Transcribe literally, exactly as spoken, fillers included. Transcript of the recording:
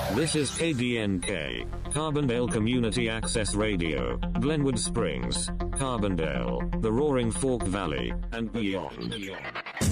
This is K D N K, Carbondale Community Access Radio, Glenwood Springs, Carbondale, the Roaring Fork Valley, and beyond.